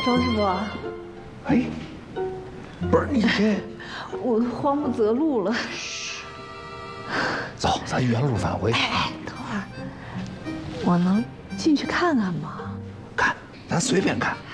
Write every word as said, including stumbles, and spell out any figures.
庄师傅， 哎，不是你这， 我慌不择路了。 走，咱原路返回。 哎，等会儿，我能进去看看吗？ 看，咱随便看。